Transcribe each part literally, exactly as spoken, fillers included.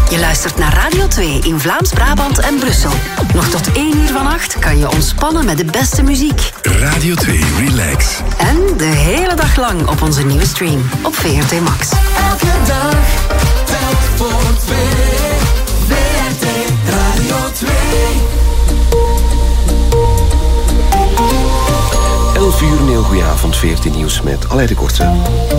Je luistert naar Radio twee in Vlaams-Brabant en Brussel. Nog tot één uur vannacht kan je ontspannen met de beste muziek. Radio twee Relax. En de hele dag lang op onze nieuwe stream op V R T Max. Elke dag, telk voor twee. V R T Radio twee. elf uur, een heel goeie avond, V R T Nieuws met Aleid de Korte.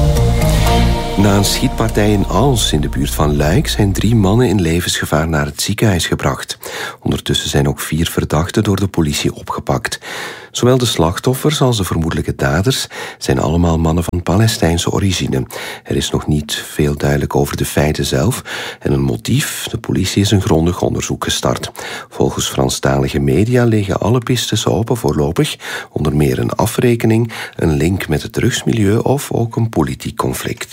Na een schietpartij in Ans in de buurt van Luik zijn drie mannen in levensgevaar naar het ziekenhuis gebracht. Ondertussen zijn ook vier verdachten door de politie opgepakt. Zowel de slachtoffers als de vermoedelijke daders zijn allemaal mannen van Palestijnse origine. Er is nog niet veel duidelijk over de feiten zelf en een motief. De politie is een grondig onderzoek gestart. Volgens Franstalige media liggen alle pistes open voorlopig, onder meer een afrekening, een link met het drugsmilieu of ook een politiek conflict.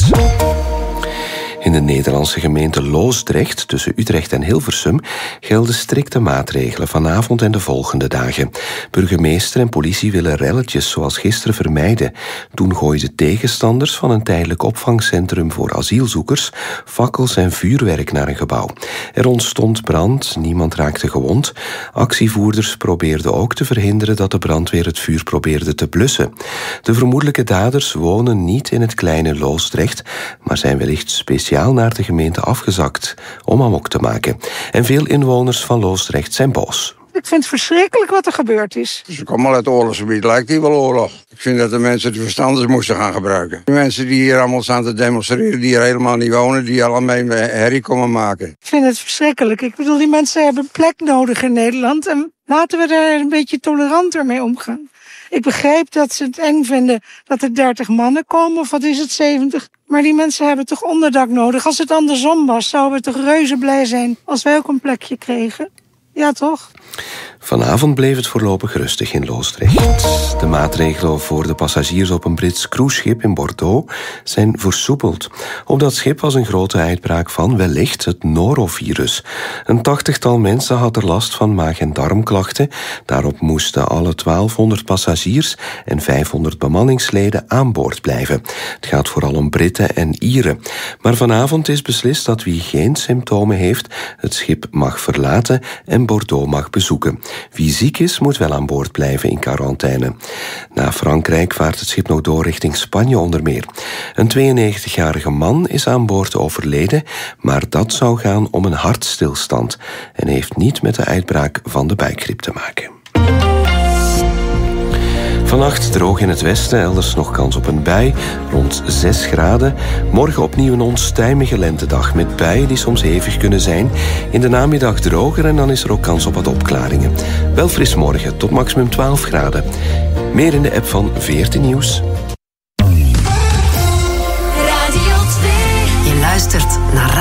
In de Nederlandse gemeente Loosdrecht, tussen Utrecht en Hilversum, gelden strikte maatregelen vanavond en de volgende dagen. Burgemeester en politie willen relletjes zoals gisteren vermijden. Toen gooiden tegenstanders van een tijdelijk opvangcentrum voor asielzoekers fakkels en vuurwerk naar een gebouw. Er ontstond brand, niemand raakte gewond. Actievoerders probeerden ook te verhinderen dat de brandweer het vuur probeerde te blussen. De vermoedelijke daders wonen niet in het kleine Loosdrecht, maar zijn wellicht speciaal naar de gemeente afgezakt om amok te maken. En veel inwoners van Loosdrecht zijn boos. Ik vind het verschrikkelijk wat er gebeurd is. Ze komen uit het oorlogsgebied, lijkt hier wel oorlog. Ik vind dat de mensen de verstanders moesten gaan gebruiken. De mensen die hier allemaal staan te demonstreren, die hier helemaal niet wonen, die allemaal herrie komen maken. Ik vind het verschrikkelijk. Ik bedoel, die mensen hebben een plek nodig in Nederland en laten we daar een beetje toleranter mee omgaan. Ik begrijp dat ze het eng vinden dat er dertig mannen komen, of wat is het, zeventig. Maar die mensen hebben toch onderdak nodig. Als het andersom was, zouden we toch reuze blij zijn als wij ook een plekje kregen. Ja, toch? Vanavond bleef het voorlopig rustig in Loosdrecht. De maatregelen voor de passagiers op een Brits cruiseschip in Bordeaux zijn versoepeld. Op dat schip was een grote uitbraak van wellicht het norovirus. Een tachtigtal mensen had er last van maag- en darmklachten. Daarop moesten alle twaalfhonderd passagiers en vijfhonderd bemanningsleden aan boord blijven. Het gaat vooral om Britten en Ieren. Maar vanavond is beslist dat wie geen symptomen heeft het schip mag verlaten en Bordeaux mag bezoeken. Wie ziek is, moet wel aan boord blijven in quarantaine. Na Frankrijk vaart het schip nog door richting Spanje onder meer. Een tweeënnegentigjarige man is aan boord overleden, maar dat zou gaan om een hartstilstand en heeft niet met de uitbraak van de buikgriep te maken. Vannacht droog in het westen, elders nog kans op een bui, rond zes graden. Morgen opnieuw een onstuimige lentedag met buien die soms hevig kunnen zijn. In de namiddag droger en dan is er ook kans op wat opklaringen. Wel fris morgen, tot maximum twaalf graden. Meer in de app van V R T Nieuws. Je luistert naar